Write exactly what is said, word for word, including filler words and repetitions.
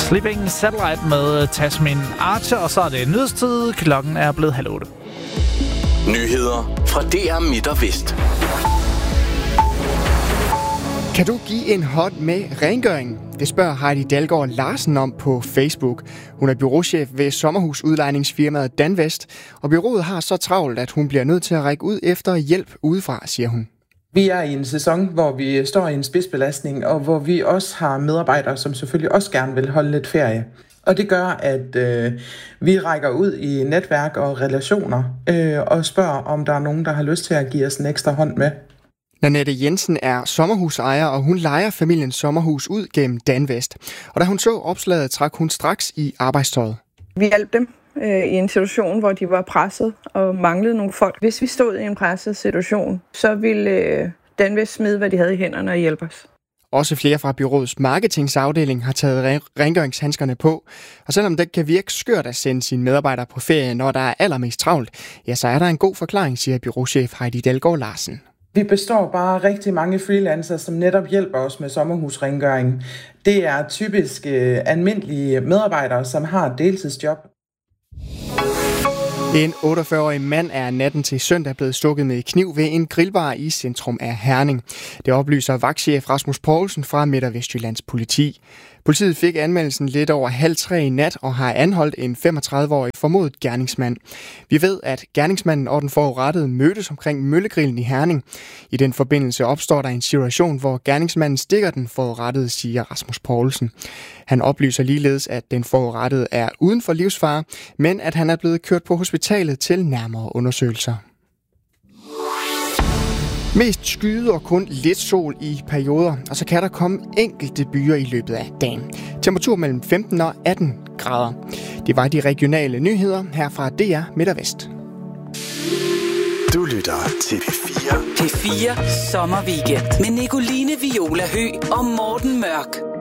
Sleeping Satellite med Tasmin Archer, og så er det nyhedstid. Klokken er blevet halv otte. Nyheder fra D R Midt og Vest. Kan du give en hånd med rengøring? Det spørger Heidi Dalgaard Larsen om på Facebook. Hun er bureauchef ved sommerhusudlejningsfirmaet Danvest, og bureauet har så travlt, at hun bliver nødt til at række ud efter hjælp udefra, siger hun. Vi er i en sæson, hvor vi står i en spidsbelastning, og hvor vi også har medarbejdere, som selvfølgelig også gerne vil holde lidt ferie. Og det gør, at øh, vi rækker ud i netværk og relationer øh, og spørger, om der er nogen, der har lyst til at give os en ekstra hånd med. Nanette Jensen er sommerhusejer, og hun lejer familiens sommerhus ud gennem Danvest. Og da hun så opslaget, trak hun straks i arbejdstøjet. Vi hjalp dem øh, i en situation, hvor de var presset og manglede nogle folk. Hvis vi stod i en presset situation, så ville øh, Danvest smide, hvad de havde i hænderne og hjælpe os. Også flere fra bureauets marketingsafdeling har taget rengøringshandskerne på. Og selvom det kan virke skørt at sende sine medarbejdere på ferie, når der er allermest travlt, ja, så er der en god forklaring, siger bureauchef Heidi Dalgaard Larsen. Vi består bare rigtig mange freelancer, som netop hjælper os med sommerhusrengøring. Det er typisk øh, almindelige medarbejdere, som har et deltidsjob. En otteogfyrre-årig mand er natten til søndag blevet stukket med kniv ved en grillbar i centrum af Herning. Det oplyser vagtchef Rasmus Poulsen fra Midt- og Vestjyllands politi. Politiet fik anmeldelsen lidt over halv tre i nat og har anholdt en femogtredive-årig formodet gerningsmand. Vi ved, at gerningsmanden og den forurettede mødtes omkring Møllegrillen i Herning. I den forbindelse opstår der en situation, hvor gerningsmanden stikker den forurettede, siger Rasmus Poulsen. Han oplyser ligeledes, at den forurettede er uden for livsfare, men at han er blevet kørt på hospitalet til nærmere undersøgelser. Mest skyde og kun lidt sol i perioder, og så kan der komme enkelte byer i løbet af dagen. Temperatur mellem femten og atten grader. Det var de regionale nyheder her fra D R Midt og Vest. Du lytter til P fire. P fire Sommerweekend med Nicoline Viola Høgh og Morten Mørk.